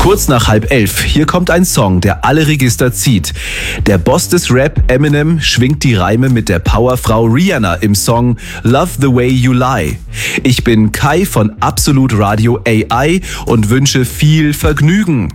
Kurz nach 10:30. Hier kommt ein Song, der alle Register zieht. Der Boss des Rap, Eminem, schwingt die Reime mit der Powerfrau Rihanna im Song Love the Way You Lie. Ich bin Kai von Absolut Radio AI und wünsche viel Vergnügen.